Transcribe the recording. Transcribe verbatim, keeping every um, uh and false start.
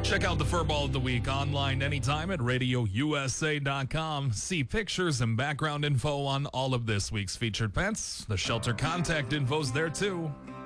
Check out the Furball of the Week online anytime at radio u s a dot com. See pictures and background info on all of this week's featured pets. The shelter contact info's there too.